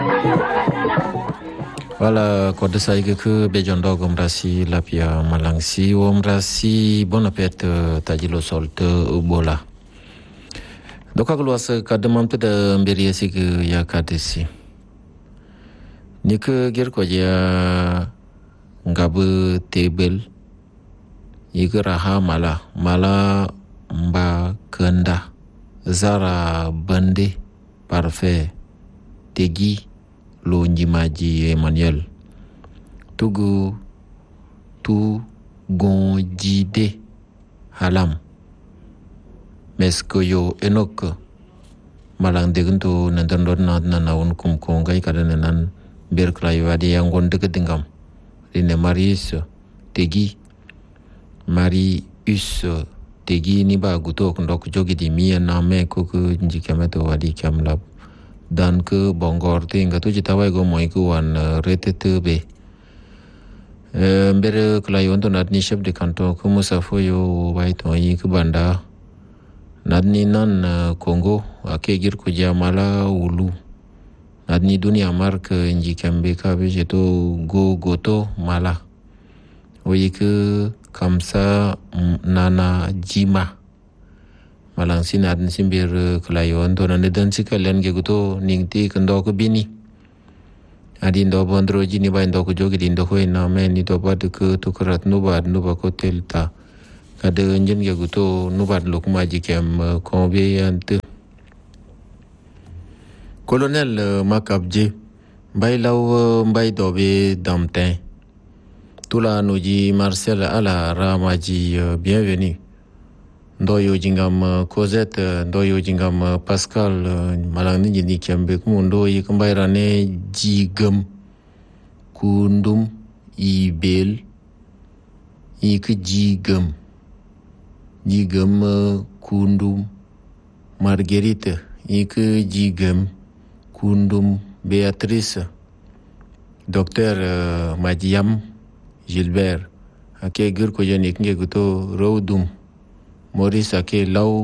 Voilà, kod saige ke bejondogo mrasi lapia malangsi wo mrasi bon apet tajilo solte ubola. Doka keluas kademam te de mberi sik ya kadesi. Nik ger ko ya ngabe tebel yike raha mala mba kenda zara bande parfait tegi lo njimaji Emmanuel tugu tu gonjide halam mesko yo enok malang degunto nandandon na un kum kongai kadane nan berklayo adi yang gonde kedingam rine Marius tegi Marius tegi ni ba guto ndok jogi di mia na me ko njikameto wadi kamlab dan ke bongor tinggal tu jitawai go moi ku wan retete be mbere klayon to nadni chef de canton ku musafo yo bai to yi ku banda nadni nan Congo ake gir ku jamala ulu nadni dunia mark nji kambe ka be jeto go goto mala o yi ku kamsa nana jima malang sinadin simbir kelayon to nan den sikalen ge guto ningti kendo ko bini adi ndo bondro jini ba ndo ko jogi ndo ko na men ni to bad ke to krat no bad no ba ko telta kade njen ge guto no bad lok maji kem ko be yant colonel makabje bay law bay dobe damtin tula noji Marcel ala ramaji bienvenue ndoyo jingam Cosette ndoyo jingam Pascal malang ni jini kiambe kumundo yi kambairane jigam kundum ibel yi jigam kundum Marguerite yi jigam kundum Beatrice Docteur Madiam Gilbert ake gur ko jani kinge guto Rawdum Maurice ake law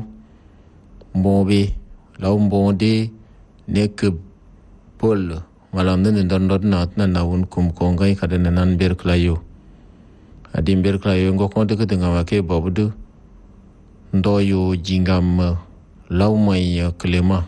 mbonde nek Paul malam den ndon na un kum kongai kada nan ber klayo adim ber klayo ngo konde ke ngam ake bobudu ndoyo jingam law mai Clement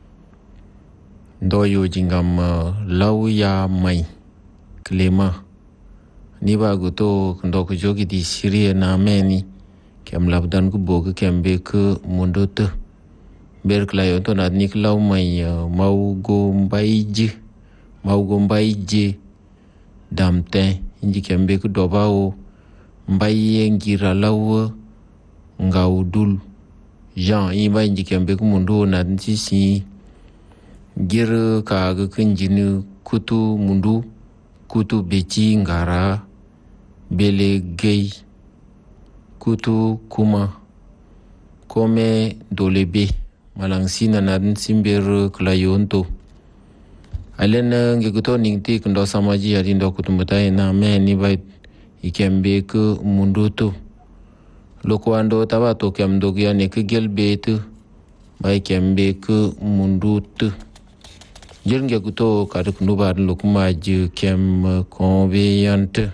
ndoyo jingam law ya mai Clement ni ba guto ndoko jogi di Syria na meni kem labdan ku boga kem be ke mundote ber klayo to na nik law mai mawgo mbayje damtin inji kem be ku dobao mbaye ngira law ngawdul Jean iba inji kem be ku mundo na sisi gir ka ga kinjini kutu mundu kutu beci ngara bele gay kutu kuma kome dolebe malangsina nadin simbir klayonto alen ngekuto ningti kendo samaji ari ndo kutumbutai na me ni bai ikembe ke munduto loko ando tabato kemdo gya ne ke gelbetu bai kembe ke munduto jirnge kuto kaduk nubar lokmaji kem conveyante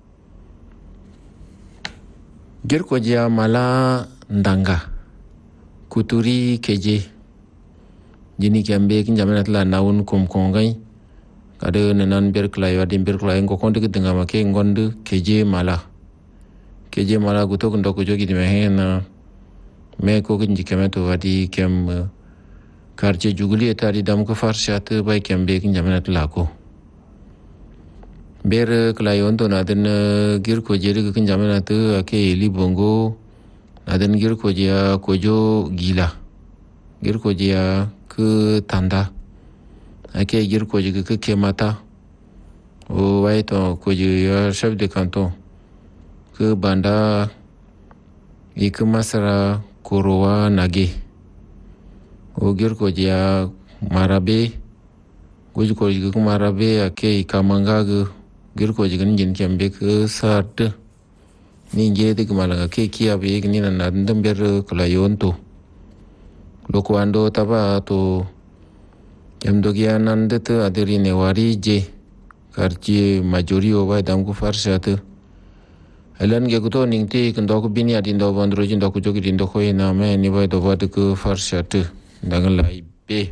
Gerko jia mala ndanga kuturi keje jini kembe kinjamenat la naun kum kongai kade nenan berklayo adim berklayo ngo konde kedenga make ngonde keje mala guto ndo ko jogi dimehena me ko kinji kemeto wadi kem quartier juguli etari dam ko farshat bay kembe kinjamenat la ko ber klayon to naden gir ko jeri ko jamana to ake li bongo naden gir ko ja ko jo gila gir ko ja ke tanda ake gir ko ji ke mata o wai to ko ji ya chef de canton ke banda ik masara korowa nage o gir ko ja marabe ko ji ko marabe ake kamanga gir ko jigan jin kembe ke sart ni je de malanga ke kiya be ni na ndember kala yonto loko ando taba to kem dogia nandete aderi newari je quartier majorio ba dam ku farshate alan ge kuto ningti kendo bini adi ndo bandroji ndo ku jogi ndo ko ina me ni ba do wat ku farshate dangal lai be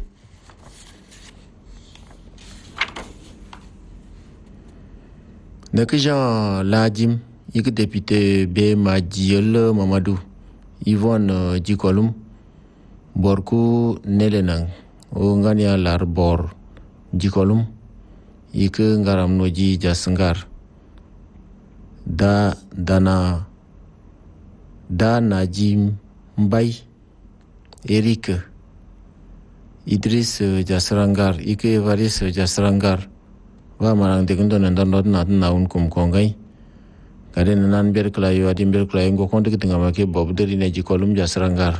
Nakija Lajim, ik député B Majiel Mamadou, Yvonne Jikolum, Borku Nelenang, Ongania Larbor Jikolum, ik Ngaram Noji Jasangar, Da Najim Mbay, Eric, Idris Jasarangar, ik Evaris Jasarangar, wa marang dekundo nandar not na kum kongai kare nan ber klayo adim ber klayo ngo konde kitinga make bobderi ne jikolum jasrangar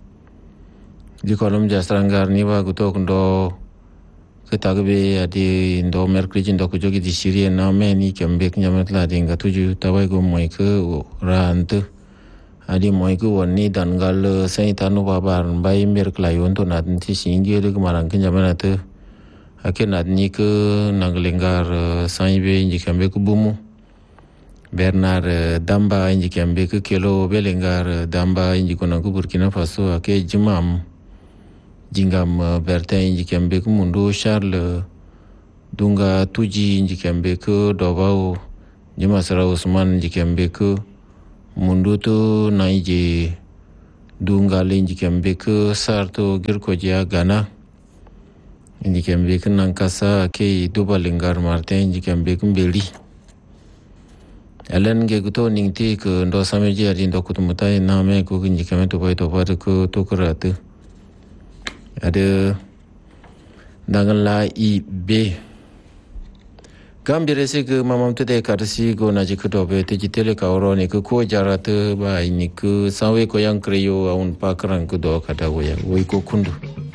ni wa guto kondo ketagbe adi ndo merkri ndo ko jogi di sirie na me ni kembe knyamatla dinga tuju tawai go moike rant adi moike wonni dangal sai tanu babar bai ber klayo to nan ti singere marang knyamata ake nadni ke nanglengar saibe injikambe ku bumu Bernard Damba injikambe ku kelo belengar Damba injikona ku Burkina Faso ake jimam jingam Bertin injikambe ku mundu Charles Dunga Tuji injikambe ku Dobao Jimasara Usman injikambe ku mundu to naije Dunga le injikambe ku Sarto Girkoja Ghana Injikambe ku Nankasa ke Dubalingar Martin injikambe ku Mbeli Alan ge kuto ningti ku ndo sameji adi ndo kutumutai na me ku injikambe to bai to bar ku tokurat ada dangan la IB Gambire se ku mamam te karsi go na jikuto be te jitele ka oro ni ku ko jarat ba ni ku sawe ko yang kreyo aun pakrang ku do kata go ya woi ko kundu